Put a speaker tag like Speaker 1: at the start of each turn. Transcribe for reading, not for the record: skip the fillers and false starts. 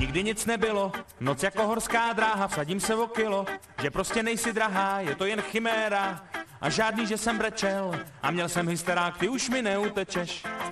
Speaker 1: nikdy nic nebylo, noc jako horská dráha, vsadím se o kilo, že prostě nejsi drahá, je to jen chiméra. A žádný, že jsem brečel a měl jsem hysterák, ty už mi neutečeš.